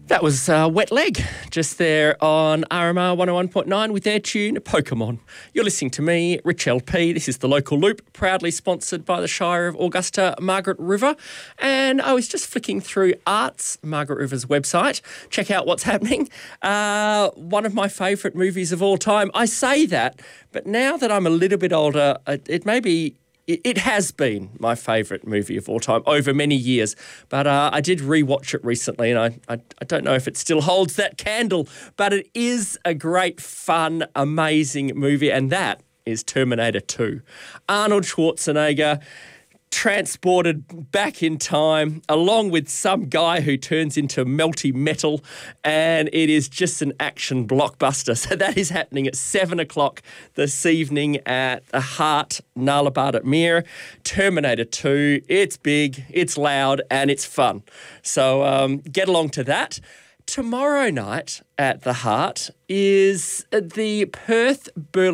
That was Wet Leg, just there on RMR 101.9 with their tune Pokemon. You're listening to me, Rich LP. This is The Local Loop, proudly sponsored by the Shire of Augusta, Margaret River. And I was just flicking through Arts, Margaret River's website. Check out what's happening. One of my favourite movies of all time. I say that, but now that I'm a little bit older, it has been my favourite movie of all time over many years, but I did rewatch it recently and I don't know if it still holds that candle, but it is a great, fun, amazing movie, and that is Terminator 2. Arnold Schwarzenegger transported back in time along with some guy who turns into melty metal, and it is just an action blockbuster. So that is happening at 7 o'clock this evening at the Heart, Narlabarda Mere. Terminator 2, it's big, it's loud, and it's fun. So get along to that. Tomorrow night at the Heart is the Perth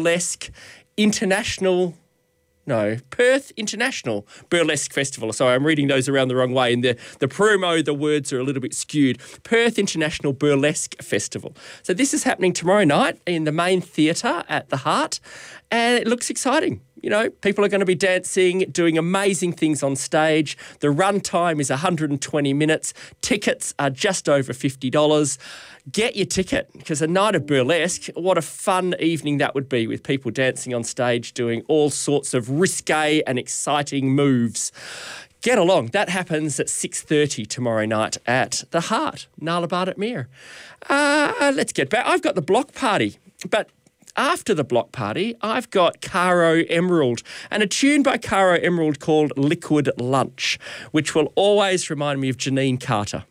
International Burlesque Festival. Sorry, I'm reading those around the wrong way. In the promo, the words are a little bit skewed. Perth International Burlesque Festival. So this is happening tomorrow night in the main theatre at the Heart, and it looks exciting. You know, people are going to be dancing, doing amazing things on stage. The run time is 120 minutes. Tickets are just over $50. Get your ticket, because a night of burlesque, what a fun evening that would be, with people dancing on stage, doing all sorts of risque and exciting moves. Get along. That happens at 6:30 tomorrow night at the Heart, Narlabarda Mere. Let's get back. I've got the block party, but after the block party, I've got Caro Emerald and a tune by Caro Emerald called Liquid Lunch, which will always remind me of Janine Carter.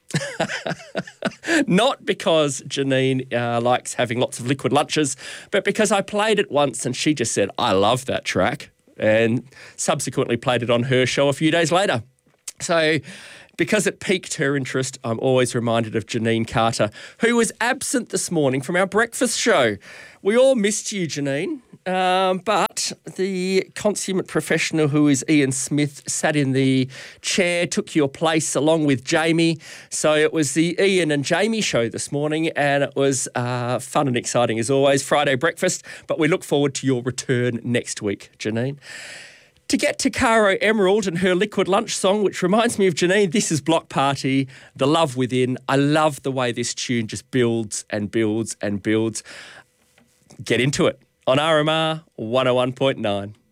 Not because Janine likes having lots of liquid lunches, but because I played it once and she just said, I love that track, and subsequently played it on her show a few days later. So because it piqued her interest, I'm always reminded of Janine Carter, who was absent this morning from our breakfast show. We all missed you, Janine, but the consummate professional who is Ian Smith sat in the chair, took your place along with Jamie. So it was the Ian and Jamie show this morning, and it was fun and exciting as always, Friday breakfast, but we look forward to your return next week, Janine. To get to Caro Emerald and her Liquid Lunch song, which reminds me of Janine, this is Block Party, The Love Within. I love the way this tune just builds and builds and builds. Get into it on RMR 101.9.